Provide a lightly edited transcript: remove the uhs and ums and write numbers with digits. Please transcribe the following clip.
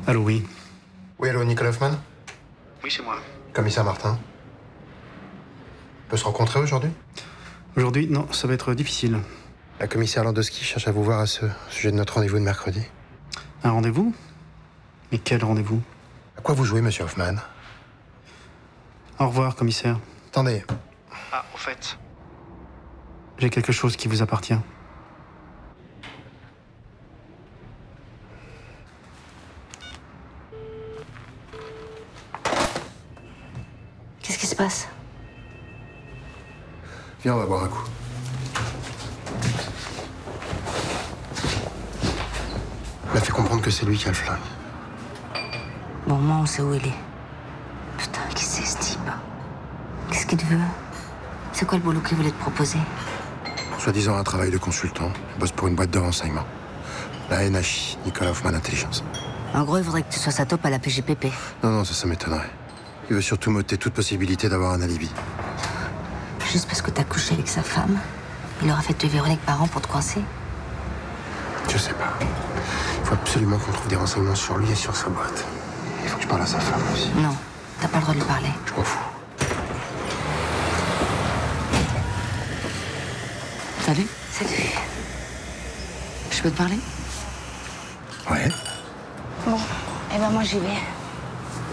Allô, oui. Oui, allô, Nicolas Hoffman? Oui, c'est moi. Commissaire Martin. On peut se rencontrer aujourd'hui? Aujourd'hui, non, ça va être difficile. La commissaire Landowski cherche à vous voir à ce sujet de notre rendez-vous de mercredi. Un rendez-vous? Mais quel rendez-vous? À quoi vous jouez, monsieur Hoffman? Au revoir, commissaire. Attendez, Ah, au fait. J'ai quelque chose qui vous appartient. Qu'est-ce qui se passe? viens, on va boire un coup. Il m'a fait comprendre que c'est lui qui a le flingue. Bon, moi, on sait où il est. Putain, qui c'est ce type? Qu'est-ce qu'il te veut? C'est quoi le boulot qu'il voulait te proposer? Soi-disant un travail de consultant. Il bosse pour une boîte de renseignement. La NHI, Nicolas Hoffman Intelligence. En gros, il faudrait que tu sois sa taupe à la PGPP. Non, ça m'étonnerait. Il veut surtout m'ôter toute possibilité d'avoir un alibi. Juste parce que t'as couché avec sa femme, il aura fait te violer avec parents pour te coincer? Je sais pas. Il faut absolument qu'on trouve des renseignements sur lui et sur sa boîte. Il faut que je parle à sa femme aussi. Non, t'as pas le droit de lui parler. Je m'en fous. Salut. Salut. Je peux te parler? Ouais. Bon, eh ben moi j'y vais.